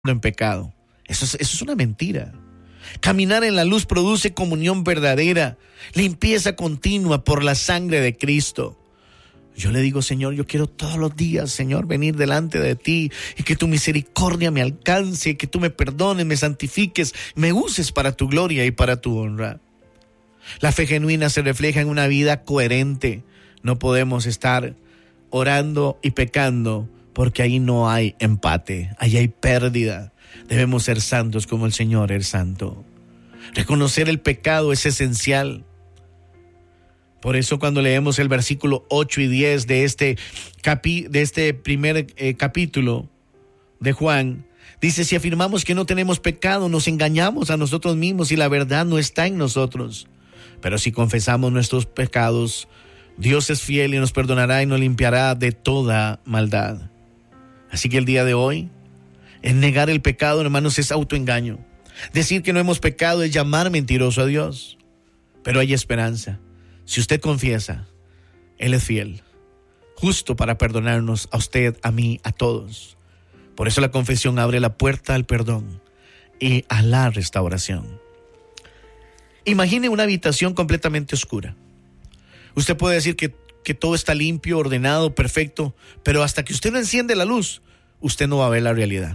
en pecado. Eso es una mentira. Caminar en la luz produce comunión verdadera, limpieza continua por la sangre de Cristo. Yo le digo, Señor, yo quiero todos los días, Señor, venir delante de ti y que tu misericordia me alcance, que tú me perdones, me santifiques, me uses para tu gloria y para tu honra. La fe genuina se refleja en una vida coherente. No podemos estar orando y pecando porque ahí no hay empate, ahí hay pérdida. Debemos ser santos como el Señor es santo. Reconocer el pecado es esencial. Por eso cuando leemos el versículo 8 y 10 de este primer capítulo de Juan, dice: si afirmamos que no tenemos pecado, nos engañamos a nosotros mismos y la verdad no está en nosotros. Pero si confesamos nuestros pecados, Dios es fiel y nos perdonará y nos limpiará de toda maldad. Así que el día de hoy, en negar el pecado, hermanos, es autoengaño. Decir que no hemos pecado es llamar mentiroso a Dios. Pero hay esperanza. Si usted confiesa, Él es fiel, justo para perdonarnos a usted, a mí, a todos. Por eso la confesión abre la puerta al perdón y a la restauración. Imagine una habitación completamente oscura. Usted puede decir que todo está limpio, ordenado, perfecto, pero hasta que usted no enciende la luz, usted no va a ver la realidad.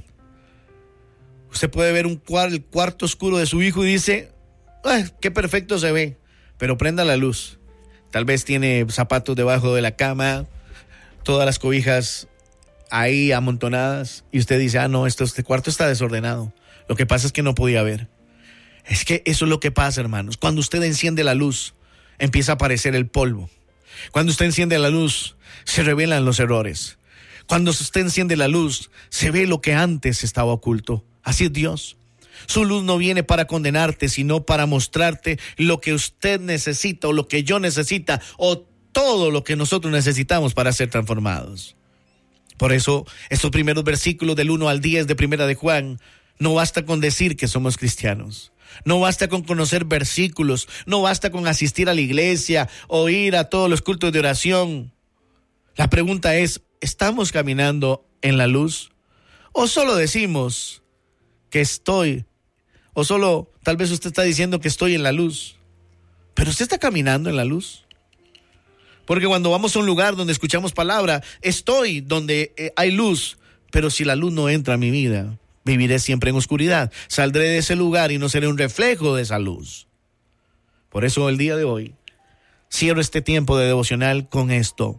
Usted puede ver el cuarto oscuro de su hijo y dice: ¡ay, qué perfecto se ve! Pero prenda la luz. Tal vez tiene zapatos debajo de la cama, todas las cobijas ahí amontonadas, y usted dice: ah, no, este cuarto está desordenado. Lo que pasa es que no podía ver. Es que eso es lo que pasa, hermanos. Cuando usted enciende la luz, empieza a aparecer el polvo. Cuando usted enciende la luz, se revelan los errores. Cuando usted enciende la luz, se ve lo que antes estaba oculto. Así es Dios. Su luz no viene para condenarte, sino para mostrarte lo que usted necesita o lo que yo necesita o todo lo que nosotros necesitamos para ser transformados. Por eso, estos primeros versículos del 1 al 10 de Primera de Juan, no basta con decir que somos cristianos. No basta con conocer versículos, no basta con asistir a la iglesia o ir a todos los cultos de oración. La pregunta es: ¿estamos caminando en la luz? ¿O solo decimos que estoy? O solo, tal vez usted está diciendo que estoy en la luz, pero usted está caminando en la luz. Porque cuando vamos a un lugar donde escuchamos palabra, estoy donde hay luz, pero si la luz no entra a mi vida, viviré siempre en oscuridad. Saldré de ese lugar y no seré un reflejo de esa luz. Por eso el día de hoy cierro este tiempo de devocional con esto.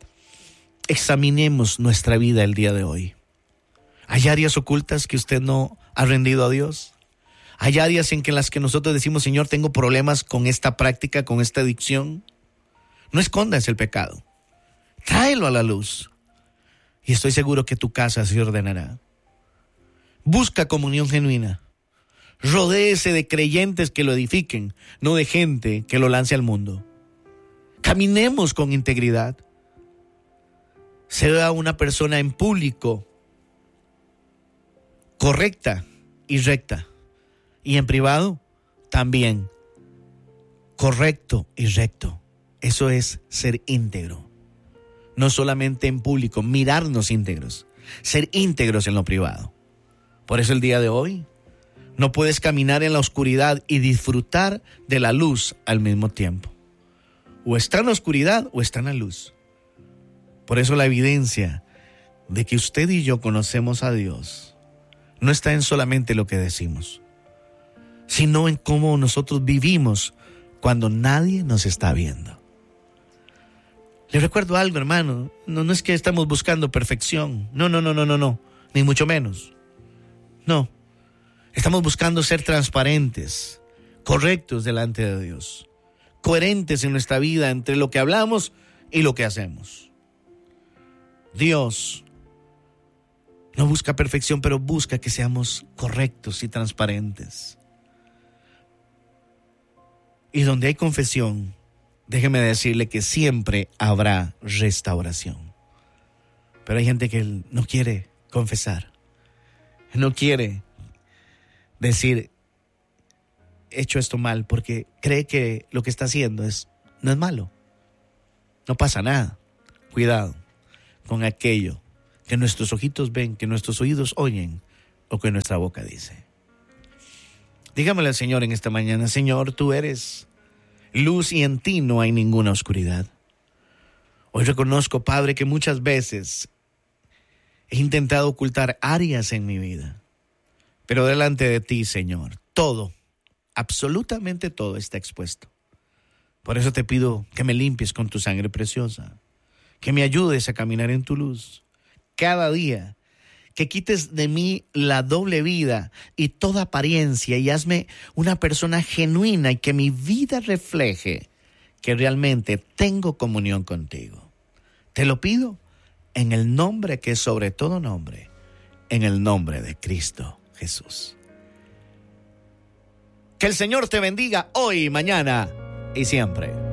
Examinemos nuestra vida el día de hoy. ¿Hay áreas ocultas que usted no ha rendido a Dios? ¿Hay áreas en las que nosotros decimos: Señor, tengo problemas con esta práctica, con esta adicción? No escondas el pecado. Tráelo a la luz. Y estoy seguro que tu casa se ordenará. Busca comunión genuina. Rodéese de creyentes que lo edifiquen, no de gente que lo lance al mundo. Caminemos con integridad. Sea una persona en público correcta y recta. Y en privado también correcto y recto. Eso es ser íntegro. No solamente en público, mirarnos íntegros. Ser íntegros en lo privado. Por eso el día de hoy no puedes caminar en la oscuridad y disfrutar de la luz al mismo tiempo. O está en la oscuridad o está en la luz. Por eso la evidencia de que usted y yo conocemos a Dios no está en solamente lo que decimos, sino en cómo nosotros vivimos cuando nadie nos está viendo. Le recuerdo algo, hermano. No es que estamos buscando perfección. No, ni mucho menos. No, estamos buscando ser transparentes, correctos delante de Dios, coherentes en nuestra vida entre lo que hablamos y lo que hacemos. Dios no busca perfección, pero busca que seamos correctos y transparentes. Y donde hay confesión, déjeme decirle que siempre habrá restauración. Pero hay gente que no quiere confesar. No quiere decir: he hecho esto mal, porque cree que lo que está haciendo no es malo. No pasa nada. Cuidado con aquello que nuestros ojitos ven, que nuestros oídos oyen, lo que nuestra boca dice. Dígamelo al Señor en esta mañana: Señor, tú eres luz y en ti no hay ninguna oscuridad. Hoy reconozco, Padre, que muchas veces he intentado ocultar áreas en mi vida, pero delante de ti, Señor, todo, absolutamente todo está expuesto. Por eso te pido que me limpies con tu sangre preciosa, que me ayudes a caminar en tu luz cada día, que quites de mí la doble vida y toda apariencia y hazme una persona genuina y que mi vida refleje que realmente tengo comunión contigo. Te lo pido en el nombre que es sobre todo nombre, en el nombre de Cristo Jesús. Que el Señor te bendiga hoy, mañana y siempre.